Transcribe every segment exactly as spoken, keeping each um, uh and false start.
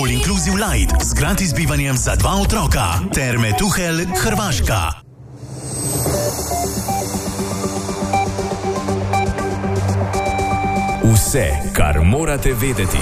All Inclusive Light z gratis bivanjem za dva otroka. Terme Tuhelj, Hrvaška. Vse, kar morate vedeti.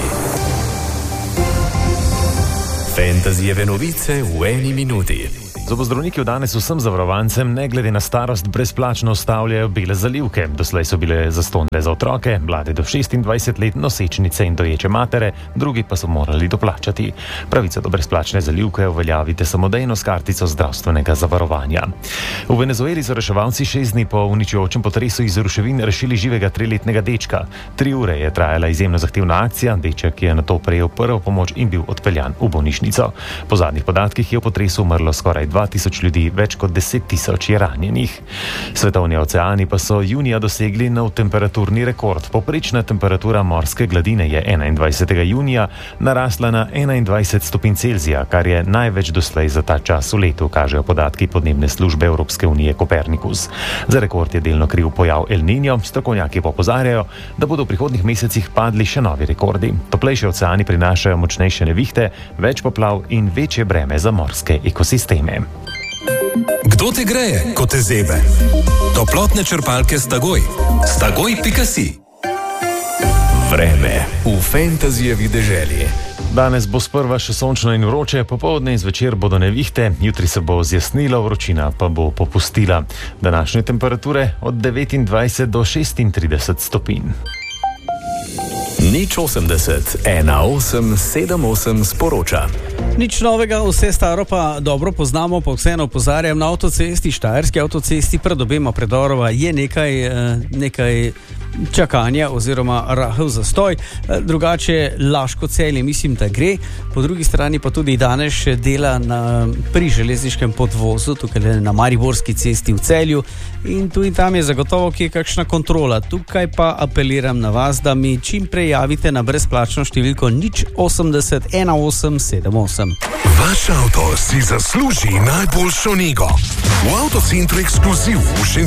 Fantazijeve novice v eni minuti. Zobozdravniki danes vsem zavarovancem, ne glede na starost, brezplačno ustavljajo bele zalivke. Doslej so bile zastonj le za otroke, mlade do šestindvajset let, nosečnice in doječe matere, drugi pa so morali doplačati. Pravico do brezplačne zalivke uveljavite samodejno s kartico zdravstvenega zavarovanja. V Venezueli so reševalci šest dni po uničujočem potresu iz ruševin rešili živega triletnega dečka. Tri ure je trajala izjemno zahtevna akcija, deček je nato prejel prvo pomoč in bil odpeljan v bolnišnico. Po zadnjih podatkih je v potresu umrlo skoraj dva tisoč ljudi, več kot deset tisoč je ranjenih. Svetovni oceani pa so junija dosegli nov temperaturni rekord. Poprečna temperatura morske gladine je enaindvajsetega junija narasla na enaindvajset stopinj Celzija, kar je največ doslej za ta čas v letu, kažejo podatki podnebne službe Evropske unije Copernicus. Za rekord je delno kriv pojav El Niño, strokovnjaki pa opozarjajo, da bodo v prihodnjih mesecih padli še novi rekordi. Toplejši oceani prinašajo močnejše nevihte, več poplav in večje breme za morske ekosisteme. Kdo te greje, ko te zebe? Toplotne črpalke Stagoj. Stagoj pika si. Vreme v fantazijevi deželi. Danes bo sprva še sončno in vroče, popoldne in zvečer bodo nevihte, jutri se bo zjasnilo, vročina pa bo popustila. Današnje temperature od devetindvajset do šestintrideset stopinj. Nič osemdeset, ena osem sedem osem sporoča. Nič novega, vse staro pa dobro poznamo, pa vseeno opozarjam, na avtocesti, štajerski avtocesti, pred obema predorova je nekaj, nekaj čakanja oziroma rahel zastoj, drugače Laško Celje mislim, da gre. Po drugi strani pa tudi danes še dela na, pri železniškem podvozu, tukaj na Mariborski cesti v Celju, in tu in tam je zagotovo kje kakšna kontrola. Tukaj pa apeliram na vas, da mi čim prej javite na brezplačno številko nič osemdeset, ena osem sedem osem. Vaš avto si zasluži najboljšo nego. V Avtocentru Ekskluziv v